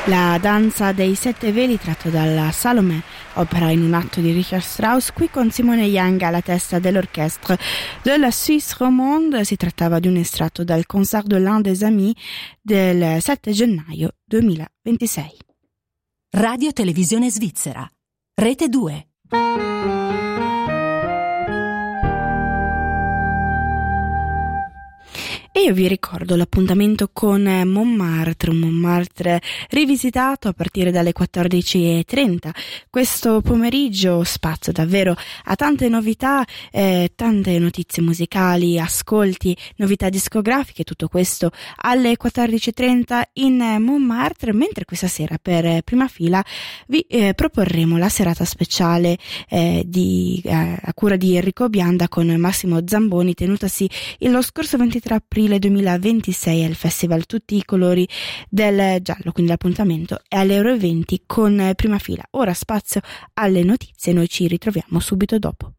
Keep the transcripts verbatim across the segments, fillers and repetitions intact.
La danza dei sette veli, tratto dalla Salomè, opera in un atto di Richard Strauss, qui con Simone Young alla testa dell'orchestre de la Suisse romande. Si trattava di un estratto dal Concert de l'un des amis del sette gennaio duemilaventisei. Radio Televisione Svizzera, Rete due. E io vi ricordo l'appuntamento con Montmartre, un Montmartre rivisitato a partire dalle quattordici e trenta. Questo pomeriggio spazio davvero a tante novità, eh, tante notizie musicali, ascolti, novità discografiche, tutto questo alle quattordici e trenta in Montmartre, mentre questa sera per prima fila vi eh, proporremo la serata speciale eh, di, eh, a cura di Enrico Bianda con Massimo Zamboni, tenutasi lo scorso ventitré aprile duemilaventisei al Festival Tutti i colori del giallo, quindi l'appuntamento è alle ore venti con prima fila. Ora spazio alle notizie, noi ci ritroviamo subito dopo.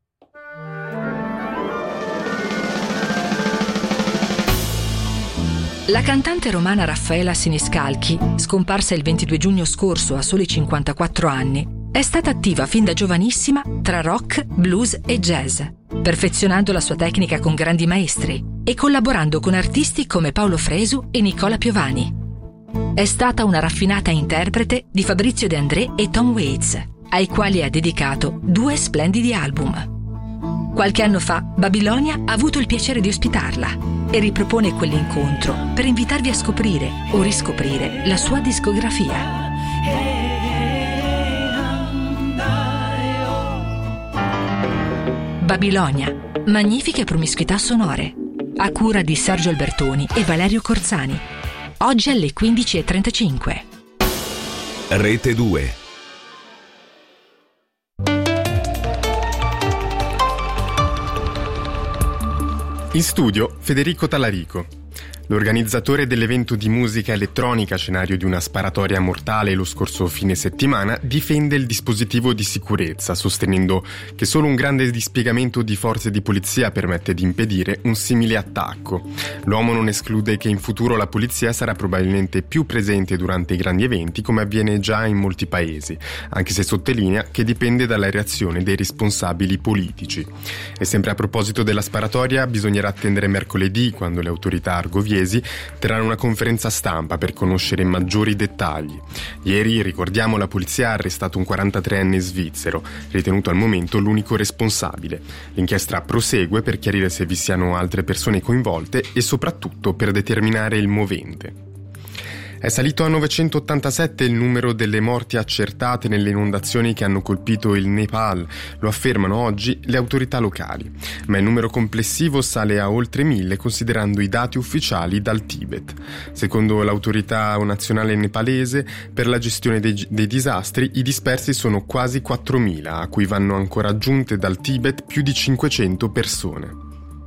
La cantante romana Raffaela Siniscalchi, scomparsa il ventidue giugno scorso a soli cinquantaquattro anni, è stata attiva fin da giovanissima tra rock, blues e jazz, perfezionando la sua tecnica con grandi maestri e collaborando con artisti come Paolo Fresu e Nicola Piovani. È stata una raffinata interprete di Fabrizio De André e Tom Waits, ai quali ha dedicato due splendidi album. Qualche anno fa Babilonia ha avuto il piacere di ospitarla e ripropone quell'incontro per invitarvi a scoprire o riscoprire la sua discografia. Babilonia, magnifiche promiscuità sonore, a cura di Sergio Albertoni e Valerio Corzani. Oggi alle quindici e trentacinque. Rete due. In studio Federico Tallarico. L'organizzatore dell'evento di musica elettronica, scenario di una sparatoria mortale lo scorso fine settimana, difende il dispositivo di sicurezza, sostenendo che solo un grande dispiegamento di forze di polizia permette di impedire un simile attacco. L'uomo non esclude che in futuro la polizia sarà probabilmente più presente durante i grandi eventi, come avviene già in molti paesi, anche se sottolinea che dipende dalla reazione dei responsabili politici. E sempre a proposito della sparatoria, bisognerà attendere mercoledì, quando le autorità argoviesi terranno una conferenza stampa per conoscere maggiori dettagli. Ieri, ricordiamo, la polizia ha arrestato un quarantatreenne svizzero, ritenuto al momento l'unico responsabile. L'inchiesta prosegue per chiarire se vi siano altre persone coinvolte e soprattutto per determinare il movente. È salito a novecentottantasette il numero delle morti accertate nelle inondazioni che hanno colpito il Nepal, lo affermano oggi le autorità locali, ma il numero complessivo sale a oltre mille considerando i dati ufficiali dal Tibet. Secondo l'autorità nazionale nepalese per la gestione dei, dei disastri, i dispersi sono quasi quattromila, a cui vanno ancora aggiunte dal Tibet più di cinquecento persone.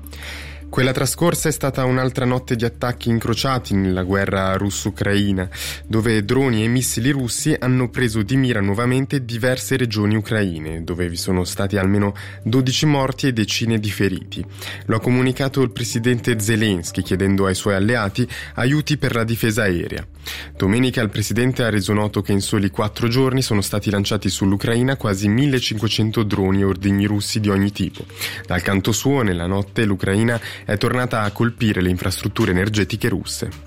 Quella trascorsa è stata un'altra notte di attacchi incrociati nella guerra russo-ucraina, dove droni e missili russi hanno preso di mira nuovamente diverse regioni ucraine, dove vi sono stati almeno dodici morti e decine di feriti. Lo ha comunicato il presidente Zelensky, chiedendo ai suoi alleati aiuti per la difesa aerea. Domenica il presidente ha reso noto che in soli quattro giorni sono stati lanciati sull'Ucraina quasi millecinquecento droni e ordigni russi di ogni tipo. Dal canto suo, nella notte l'Ucraina è tornata a colpire le infrastrutture energetiche russe.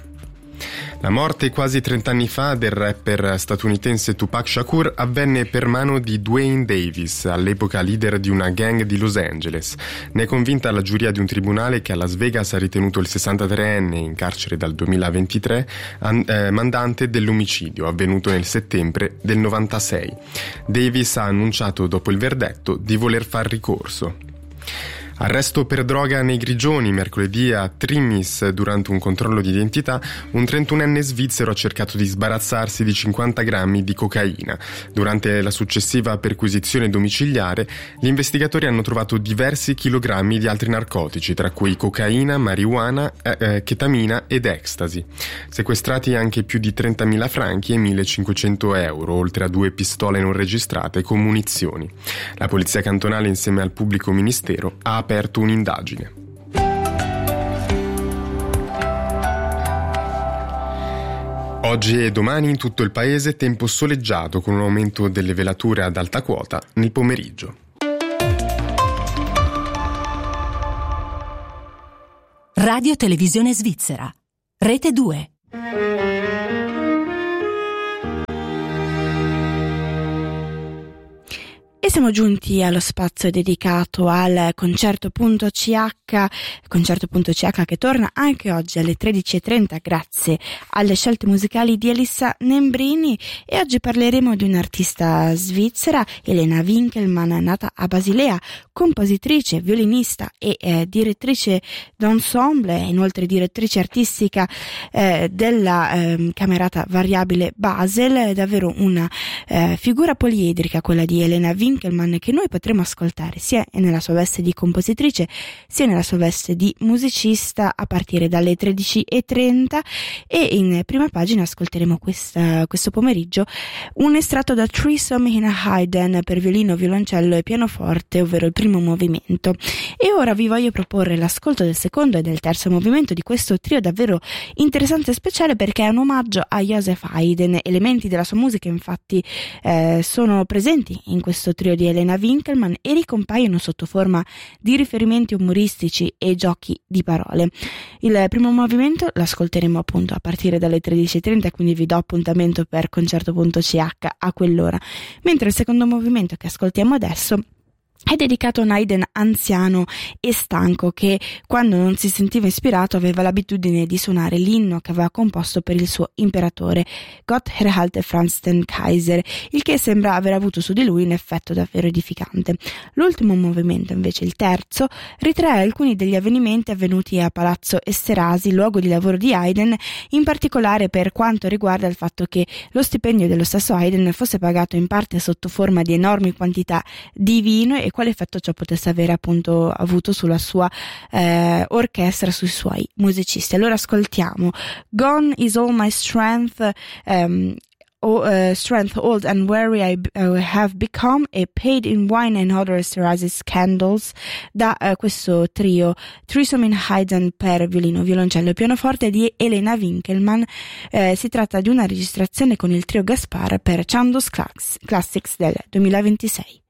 La morte quasi trent'anni fa del rapper statunitense Tupac Shakur avvenne per mano di Dwayne Davis, all'epoca leader di una gang di Los Angeles. Ne è convinta la giuria di un tribunale che a Las Vegas ha ritenuto il sessantatreenne, in carcere dal duemilaventitré, an- eh, mandante dell'omicidio avvenuto nel settembre del novantasei. Davis ha annunciato dopo il verdetto di voler far ricorso. Arresto per droga nei Grigioni. Mercoledì a Trimis, durante un controllo di identità, un trentunenne svizzero ha cercato di sbarazzarsi di cinquanta grammi di cocaina. Durante la successiva perquisizione domiciliare, gli investigatori hanno trovato diversi chilogrammi di altri narcotici, tra cui cocaina, marijuana, eh, eh, chetamina ed ecstasy. Sequestrati anche più di trentamila franchi e millecinquecento euro, oltre a due pistole non registrate con munizioni. La polizia cantonale, insieme al pubblico ministero, ha aperto un'indagine. Oggi e domani in tutto il paese tempo soleggiato con un aumento delle velature ad alta quota nel pomeriggio. Radio Televisione Svizzera, Rete due. E siamo giunti allo spazio dedicato al Concerto.ch, Concerto.ch che torna anche oggi alle tredici e trenta grazie alle scelte musicali di Elissa Nembrini, e oggi parleremo di un'artista svizzera, Elena Winkelmann, nata a Basilea, compositrice, violinista e eh, direttrice d'ensemble, inoltre direttrice artistica eh, della eh, Camerata Variabile Basel. È davvero una eh, figura poliedrica quella di Elena Winkelmann, che noi potremo ascoltare sia nella sua veste di compositrice sia nella sua veste di musicista a partire dalle tredici e trenta, e in prima pagina ascolteremo questa, questo pomeriggio un estratto da Threesome in Haydn per violino, violoncello e pianoforte, ovvero il primo movimento. E ora vi voglio proporre l'ascolto del secondo e del terzo movimento di questo trio davvero interessante e speciale, perché è un omaggio a Joseph Haydn. Elementi della sua musica infatti eh, sono presenti in questo trio di Elena Winkelmann e ricompaiono sotto forma di riferimenti umoristici e giochi di parole. Il primo movimento l'ascolteremo appunto a partire dalle tredici e trenta, quindi vi do appuntamento per Concerto.ch a quell'ora, mentre il secondo movimento che ascoltiamo adesso è dedicato a un Haydn anziano e stanco che, quando non si sentiva ispirato, aveva l'abitudine di suonare l'inno che aveva composto per il suo imperatore, Gott erhalte Franz den Kaiser, il che sembra aver avuto su di lui un effetto davvero edificante. L'ultimo movimento, invece il terzo, ritrae alcuni degli avvenimenti avvenuti a Palazzo Esterasi, luogo di lavoro di Haydn, in particolare per quanto riguarda il fatto che lo stipendio dello stesso Haydn fosse pagato in parte sotto forma di enormi quantità di vino, e quale effetto ciò potesse avere appunto avuto sulla sua eh, orchestra, sui suoi musicisti. Allora ascoltiamo Gone is all my strength, um, oh, uh, strength old and weary I uh, have become, e Paid in Wine and Other Esterasi's Candles, da uh, questo trio Threesome in Haydn per violino, violoncello e pianoforte di Elena Winkelmann. Eh, si tratta di una registrazione con il trio Gaspar per Chandos Classics del duemilaventisei.